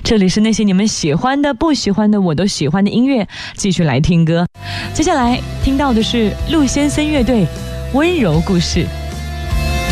这里是那些你们喜欢的不喜欢的我都喜欢的音乐，继续来听歌。接下来听到的是陆先生乐队温柔故事。